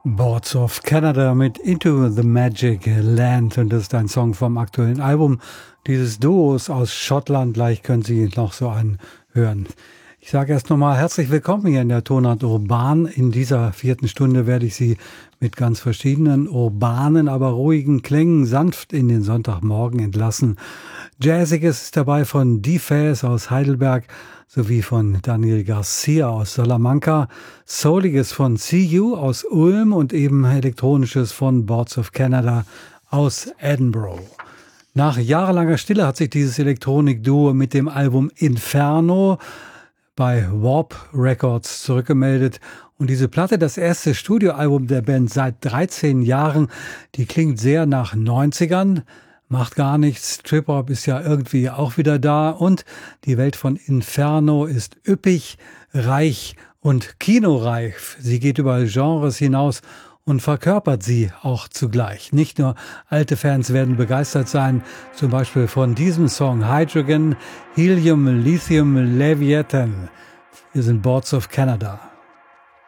Boards of Canada mit Into the Magic Land, und das ist ein Song vom aktuellen Album dieses Duos aus Schottland. Gleich können Sie noch so einen hören. Ich sage erst nochmal herzlich willkommen hier in der Tonart Urban. In dieser 4. Stunde werde ich Sie mit ganz verschiedenen urbanen, aber ruhigen Klängen sanft in den Sonntagmorgen entlassen. Jazziges ist dabei von D-Faz aus Heidelberg sowie von Daniel Garcia aus Salamanca, Souliges von CU aus Ulm und eben Elektronisches von Boards of Canada aus Edinburgh. Nach jahrelanger Stille hat sich dieses Elektronik-Duo mit dem Album Inferno bei Warp Records zurückgemeldet. Und diese Platte, das erste Studioalbum der Band seit 13 Jahren, die klingt sehr nach 90ern. Macht gar nichts, Trip-Hop ist ja irgendwie auch wieder da und die Welt von Inferno ist üppig, reich und kinoreif. Sie geht über Genres hinaus und verkörpert sie auch zugleich. Nicht nur alte Fans werden begeistert sein, zum Beispiel von diesem Song Hydrogen, Helium, Lithium, Leviathan. Wir sind Boards of Canada.